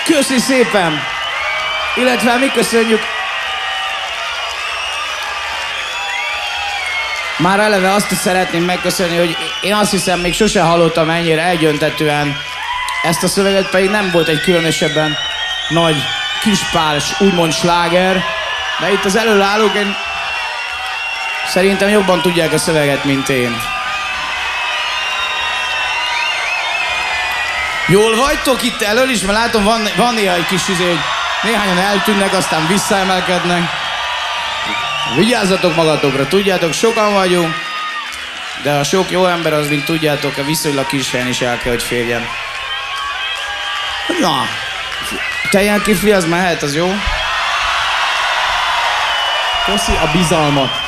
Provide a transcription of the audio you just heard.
Köszi szépen! Illetve mi köszönjük. Már eleve azt is szeretném megköszönni, hogy én azt hiszem, még sose hallottam ennyire egyöntetően ezt a szöveget, pedig nem volt egy különösebben nagy kispáls, úgymond sláger, de itt az előállók szerintem jobban tudják a szöveget, mint én. Jól vagytok itt elől is, mert látom, van néha egy kis hogy néhányan eltűnnek, aztán visszaemelkednek. Vigyázzatok magatokra, tudjátok, sokan vagyunk, de a sok jó ember az, mint tudjátok, a viszonylag kis helyen is el kell, hogy férjen. Na, te ilyen kifli, az mehet, az jó? Köszi a bizalmat.